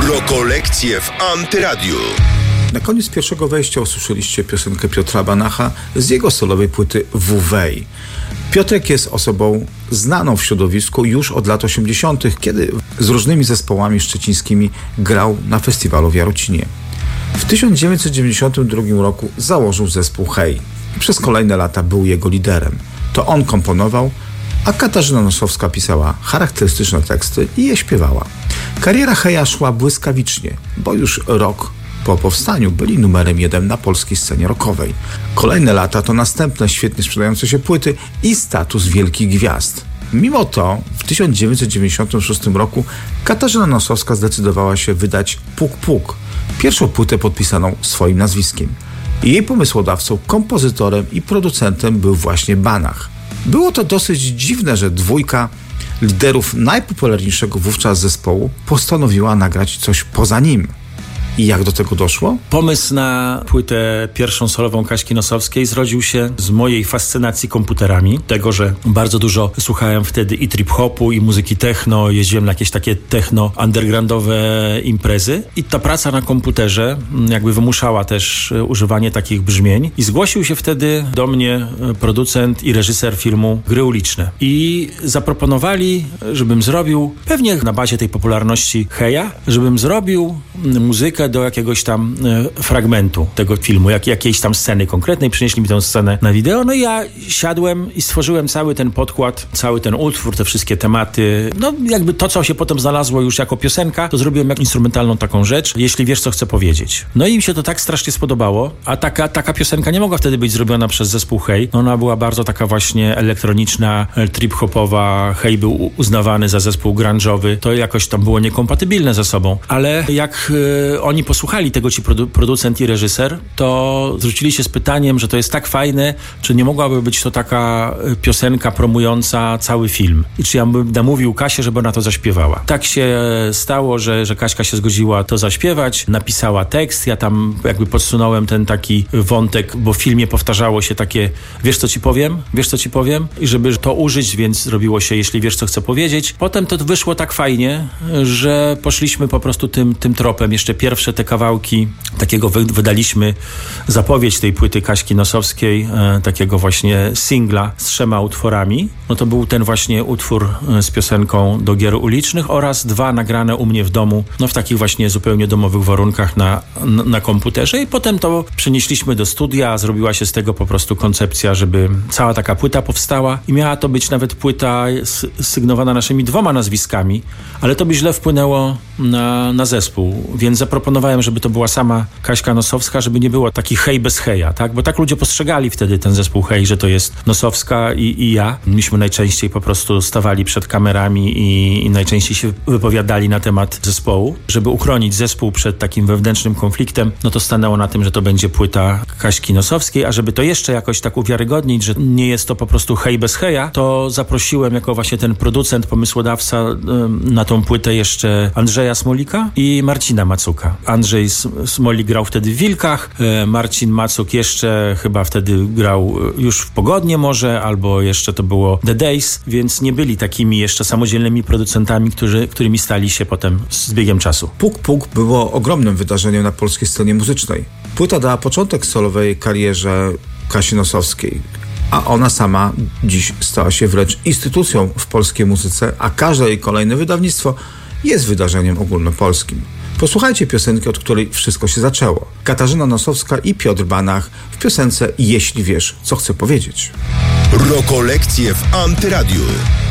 Rokolekcje w Antyradiu. Na koniec pierwszego wejścia usłyszeliście piosenkę Piotra Banacha z jego solowej płyty WWEJ. Piotrek jest osobą znaną w środowisku już od lat 80., kiedy z różnymi zespołami szczecińskimi grał na festiwalu w Jarocinie. W 1992 roku założył zespół Hej i przez kolejne lata był jego liderem. To on komponował, a Katarzyna Nosowska pisała charakterystyczne teksty i je śpiewała. Kariera Heja szła błyskawicznie, bo już rok po powstaniu byli numerem 1 na polskiej scenie rockowej. Kolejne lata to następne świetnie sprzedające się płyty i status wielkich gwiazd. Mimo to w 1996 roku Katarzyna Nosowska zdecydowała się wydać Puk Puk, pierwszą płytę podpisaną swoim nazwiskiem. Jej pomysłodawcą, kompozytorem i producentem był właśnie Banach. Było to dosyć dziwne, że dwójka liderów najpopularniejszego wówczas zespołu postanowiła nagrać coś poza nim. I jak do tego doszło? Pomysł na płytę pierwszą solową Kaśki Nosowskiej zrodził się z mojej fascynacji komputerami. Tego, że bardzo dużo słuchałem wtedy i trip-hopu, i muzyki techno, jeździłem na jakieś takie techno undergroundowe imprezy. I ta praca na komputerze jakby wymuszała też używanie takich brzmień. I zgłosił się wtedy do mnie producent i reżyser filmu Gry uliczne. I zaproponowali, żebym zrobił, pewnie na bazie tej popularności Heja, żebym zrobił muzykę do jakiegoś tam fragmentu tego filmu, jakiejś tam sceny konkretnej. Przynieśli mi tę scenę na wideo, no i ja siadłem i stworzyłem cały ten podkład, cały ten utwór, te wszystkie tematy. No jakby to, co się potem znalazło już jako piosenka, to zrobiłem jak instrumentalną taką rzecz, jeśli wiesz, co chcę powiedzieć. No i mi się to tak strasznie spodobało, a taka piosenka nie mogła wtedy być zrobiona przez zespół Hej. Ona była bardzo taka właśnie elektroniczna, trip-hopowa. Hej był uznawany za zespół grunge'owy. To jakoś tam było niekompatybilne ze sobą. Ale jak oni posłuchali tego ci producent i reżyser, to zwrócili się z pytaniem, że to jest tak fajne, czy nie mogłaby być to taka piosenka promująca cały film. I czy ja bym namówił Kasię, żeby ona to zaśpiewała. Tak się stało, że Kaśka się zgodziła to zaśpiewać, napisała tekst, ja tam jakby podsunąłem ten taki wątek, bo w filmie powtarzało się takie wiesz co ci powiem? Wiesz co ci powiem? I żeby to użyć, więc zrobiło się jeśli wiesz co chcę powiedzieć. Potem to wyszło tak fajnie, że poszliśmy po prostu tym tropem. Jeszcze pierwsze te kawałki, takiego wydaliśmy zapowiedź tej płyty Kaśki Nosowskiej, takiego właśnie singla z 3 utworami. No to był ten właśnie utwór z piosenką do Gier ulicznych oraz 2 nagrane u mnie w domu, no w takich właśnie zupełnie domowych warunkach na komputerze i potem to przenieśliśmy do studia, zrobiła się z tego po prostu koncepcja, żeby cała taka płyta powstała i miała to być nawet płyta sygnowana naszymi 2 nazwiskami, ale to by źle wpłynęło na zespół, więc zaproponowałem, żeby to była sama Kaśka Nosowska, żeby nie było taki Hej bez Heja, tak? Bo tak ludzie postrzegali wtedy ten zespół Hej, że to jest Nosowska i ja. Myśmy najczęściej po prostu stawali przed kamerami i najczęściej się wypowiadali na temat zespołu. Żeby uchronić zespół przed takim wewnętrznym konfliktem, no to stanęło na tym, że to będzie płyta Kaśki Nosowskiej, a żeby to jeszcze jakoś tak uwiarygodnić, że nie jest to po prostu Hej bez Heja, to zaprosiłem jako właśnie ten producent, pomysłodawca na tą płytę jeszcze Andrzeja Smolika i Marcina Macuka. Andrzej Smolik grał wtedy w Wilkach, Marcin Macuk jeszcze chyba wtedy grał już w Pogodnie może, albo jeszcze to było The Days, więc nie byli takimi jeszcze samodzielnymi producentami, którymi stali się potem z biegiem czasu. Puk Puk było ogromnym wydarzeniem na polskiej scenie muzycznej. Płyta dała początek solowej karierze Kasi Nosowskiej, a ona sama dziś stała się wręcz instytucją w polskiej muzyce, a każde jej kolejne wydawnictwo jest wydarzeniem ogólnopolskim. Posłuchajcie piosenki, od której wszystko się zaczęło. Katarzyna Nosowska i Piotr Banach w piosence Jeśli wiesz, co chcę powiedzieć. Rokolekcje w Antyradiu.